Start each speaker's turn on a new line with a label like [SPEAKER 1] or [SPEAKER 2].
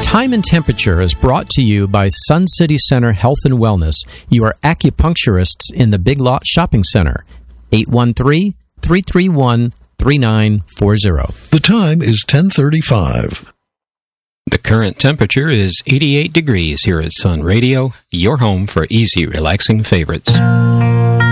[SPEAKER 1] Time and Temperature is brought to you by Sun City Center Health and Wellness, your acupuncturists in the Big Lot Shopping Center. 813-331-3940.
[SPEAKER 2] The time is 10:35.
[SPEAKER 3] The current temperature is 88 degrees here at Sun Radio, your home for easy, relaxing favorites.